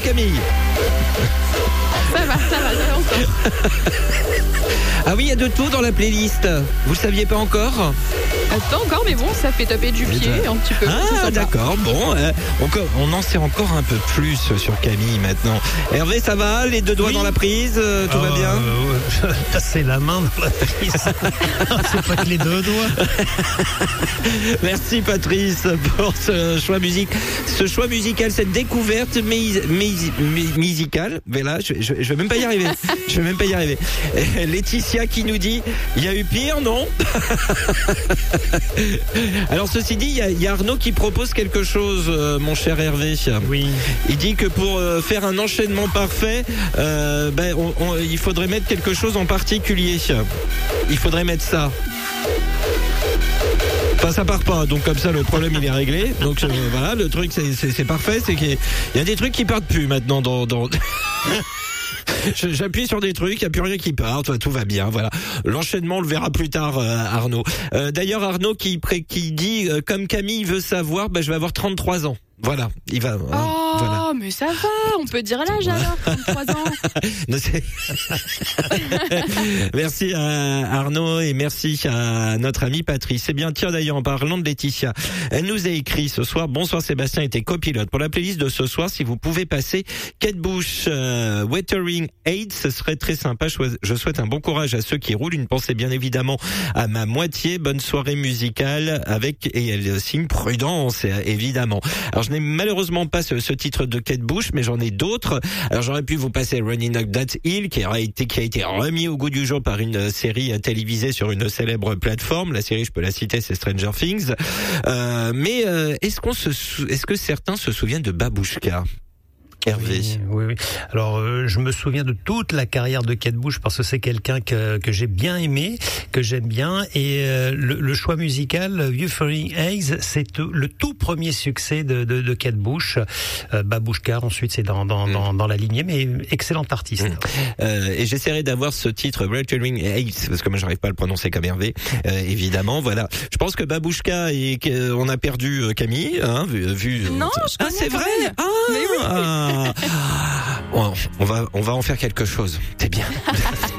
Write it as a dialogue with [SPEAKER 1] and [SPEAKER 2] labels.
[SPEAKER 1] Camille?
[SPEAKER 2] Ça va encore.
[SPEAKER 1] Ah oui, il y a de tout dans la playlist. Vous le saviez pas encore?
[SPEAKER 2] Pas encore, mais bon, ça fait taper du pied un petit peu.
[SPEAKER 1] Ah d'accord, bon, on en sait encore un peu plus sur Camille maintenant. Hervé, ça va? Les deux doigts dans la prise, tout va bien?
[SPEAKER 3] Passer la main dans la prise. C'est pas que les deux doigts.
[SPEAKER 1] Merci Patrice pour ce choix musical, cette découverte musicale. Mais là, je vais même pas y arriver. Laetitia qui nous dit, il y a eu pire, non? Alors ceci dit, il y a Arnaud qui propose quelque chose, mon cher Hervé.
[SPEAKER 3] Oui.
[SPEAKER 1] Il dit que pour faire un enchaînement parfait, il faudrait mettre quelque chose en particulier. Il faudrait mettre ça. Enfin, ça part pas, donc comme ça le problème il est réglé. Donc voilà, le truc c'est parfait, c'est qu'il y a des trucs qui partent plus maintenant dans... J'appuie sur des trucs, il n'y a plus rien qui part, tout va bien, voilà. L'enchaînement, on le verra plus tard, Arnaud. D'ailleurs, Arnaud qui dit, comme Camille veut savoir, je vais avoir 33 ans. Voilà, il va... voilà.
[SPEAKER 2] Mais ça va, on peut dire l'âge alors, 33 ans.
[SPEAKER 1] Non, merci à Arnaud et merci à notre ami Patrice. C'est bien, tiens d'ailleurs, en parlant de Laetitia, elle nous a écrit ce soir, bonsoir Sébastien et tes copilotes. Pour la playlist de ce soir, si vous pouvez passer Kate Bush, Wuthering Heights, ce serait très sympa. Je souhaite un bon courage à ceux qui roulent. Une pensée bien évidemment à ma moitié. Bonne soirée musicale et elle signe prudence, évidemment. Alors je n'ai malheureusement pas ce titre de Kate Bush, mais j'en ai d'autres. Alors j'aurais pu vous passer Running Up That Hill, qui a été remis au goût du jour par une série télévisée sur une célèbre plateforme. La série, je peux la citer, c'est Stranger Things. Mais est-ce que certains se souviennent de Babouchka? Hervé.
[SPEAKER 3] Oui. Alors, je me souviens de toute la carrière de Kate Bush parce que c'est quelqu'un que j'ai bien aimé, que j'aime bien. Et le choix musical, Wuthering Heights, c'est le tout premier succès de Kate Bush. Babouchka, ensuite, c'est dans la lignée, mais excellent artiste.
[SPEAKER 1] Et j'essaierai d'avoir ce titre, Wuthering Heights, parce que moi, j'arrive pas à le prononcer comme Hervé. Évidemment, voilà. Je pense que Babouchka on a perdu Camille, hein, vu.
[SPEAKER 2] Non, je connais.
[SPEAKER 1] Ah, c'est vrai.
[SPEAKER 2] Mais oui.
[SPEAKER 1] On va en faire quelque chose. C'est bien.